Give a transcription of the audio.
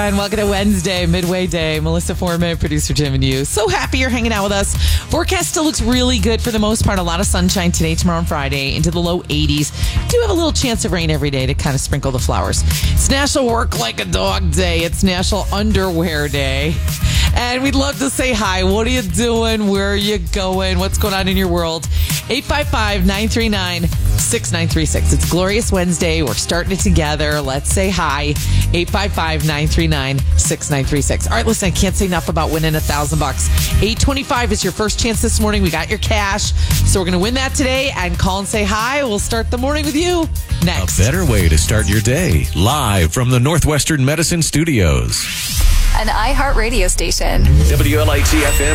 And welcome to Wednesday, Midway Day. Melissa Foreman, producer Jim and you. So happy you're hanging out with us. Forecast still looks really good for the most part. A lot of sunshine today, tomorrow, and Friday into the low 80s. Do have a little chance of rain every day to kind of sprinkle the flowers. It's National Work Like a Dog Day. It's National Underwear Day. And we'd love to say hi. What are you doing? Where are you going? What's going on in your world? 855-939-6936. It's Glorious Wednesday. We're starting it together. Let's say hi. 855-939-6936. All right, listen, I can't say enough about winning $1,000. 825 is your first chance this morning. We got your cash. So we're going to win that today and call and say hi. We'll start the morning with you next. A better way to start your day. Live from the Northwestern Medicine Studios. An iHeart radio station. WLIT FM.